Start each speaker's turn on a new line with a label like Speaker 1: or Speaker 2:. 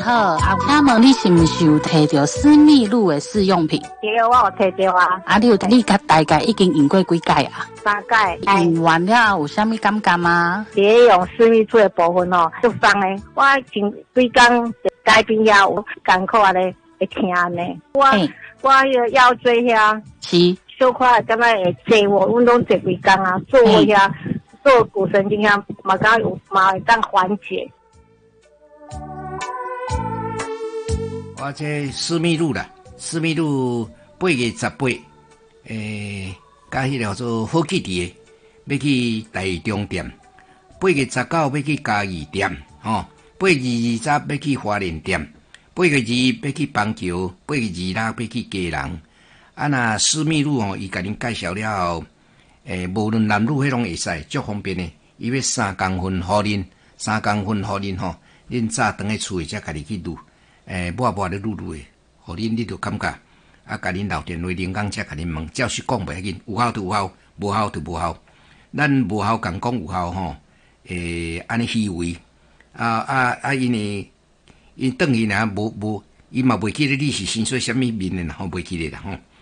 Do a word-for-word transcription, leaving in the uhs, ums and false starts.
Speaker 1: 好，啊，请问你是毋是有摕到私密露的试用品？
Speaker 2: 对，我有摕到啊。
Speaker 1: 啊，你有你甲大概已经用过几届啊？
Speaker 2: 三届。
Speaker 1: 用完了有啥物感觉吗？
Speaker 2: 别用私密处的部分哦，足爽的。我前几工改变遐有艰苦咧，会疼呢。我、欸、我迄个腰椎遐
Speaker 1: 是
Speaker 2: 小可感觉会坐我，阮拢坐几工啊，坐我遐。嗯做骨神经啊，嘛刚有嘛会当缓解。
Speaker 3: 我这私密露啦，私密露八月十八，诶，甲迄个做好记伫的，要去台中店；八月十九要去嘉义店，吼、哦；八月二十要去花莲店；八月二要去邦桥；八月二六要去基隆。啊，那私密露吼，伊甲恁介绍了后。诶，无论男女，迄拢会使，足方便的。伊要三公分互恁，三公分互恁吼，恁早当喺厝里才家己去撸，诶，抹抹咧撸撸的，互恁你就感觉，啊，甲恁留电话铃铛才甲恁问，照实讲袂要紧，有效就有效，无效就无效。咱无效共讲有效吼，诶，安尼虚伪，啊啊啊，因为因转去若无无，伊嘛袂记得你是先说啥物面的啦，吼，袂记得啦吼。